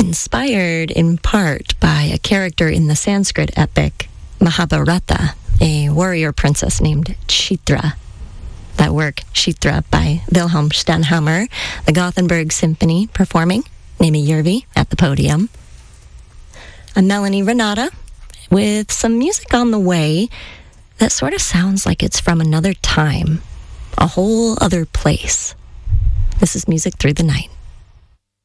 inspired in part by a character in the Sanskrit epic Mahabharata, a warrior princess named Chitra. That work, Chitra, by Wilhelm Stenhammar, the Gothenburg Symphony performing, Nemi Järvi at the podium. A Melanie Renata with some music on the way that sort of sounds like it's from another time, a whole other place. This is Music Through the Night.